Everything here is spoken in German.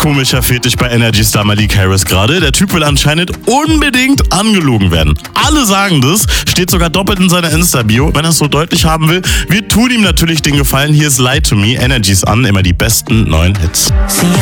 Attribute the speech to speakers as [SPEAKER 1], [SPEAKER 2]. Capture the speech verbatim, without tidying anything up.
[SPEAKER 1] komischer Fetisch bei Energy-Star Malik Harris gerade. Der Typ will anscheinend unbedingt angelogen werden. Alle sagen das, steht sogar doppelt in seiner Insta-Bio. Wenn er es so deutlich haben will, wir tun ihm natürlich den Gefallen. Hier ist Lie to Me, Energies an, immer die besten neuen Hits.